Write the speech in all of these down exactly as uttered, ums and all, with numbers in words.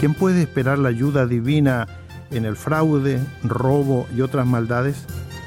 ¿quién puede esperar la ayuda divina en el fraude, robo y otras maldades?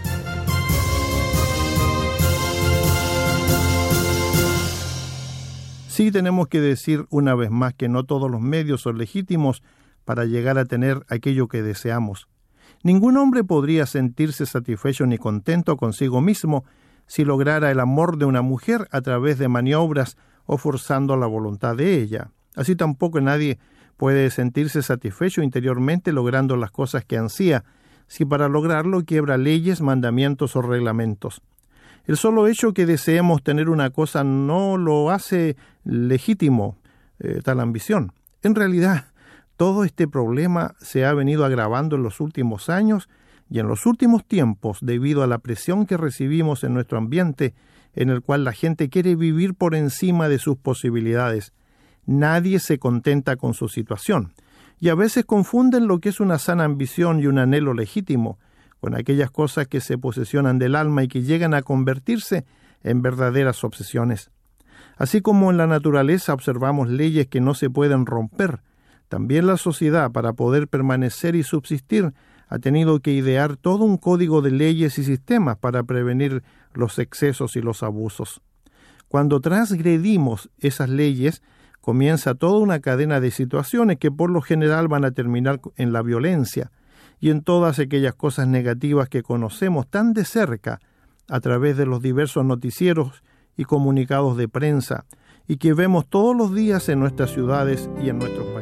Sí, tenemos que decir una vez más que no todos los medios son legítimos para llegar a tener aquello que deseamos. Ningún hombre podría sentirse satisfecho ni contento consigo mismo si lograra el amor de una mujer a través de maniobras o forzando la voluntad de ella. Así tampoco nadie puede sentirse satisfecho interiormente logrando las cosas que ansía, si para lograrlo quiebra leyes, mandamientos o reglamentos. El solo hecho que deseemos tener una cosa no lo hace legítimo eh, tal ambición. En realidad, todo este problema se ha venido agravando en los últimos años y en los últimos tiempos debido a la presión que recibimos en nuestro ambiente, en el cual la gente quiere vivir por encima de sus posibilidades. Nadie se contenta con su situación, y a veces confunden lo que es una sana ambición y un anhelo legítimo con aquellas cosas que se posesionan del alma y que llegan a convertirse en verdaderas obsesiones. Así como en la naturaleza observamos leyes que no se pueden romper, también la sociedad, para poder permanecer y subsistir, ha tenido que idear todo un código de leyes y sistemas para prevenir los excesos y los abusos. Cuando transgredimos esas leyes, comienza toda una cadena de situaciones que por lo general van a terminar en la violencia y en todas aquellas cosas negativas que conocemos tan de cerca a través de los diversos noticieros y comunicados de prensa y que vemos todos los días en nuestras ciudades y en nuestros países.